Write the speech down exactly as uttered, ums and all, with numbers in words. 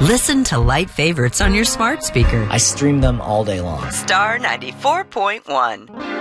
Listen to Light Favorites on your smart speaker. I stream them all day long. Star ninety-four point one.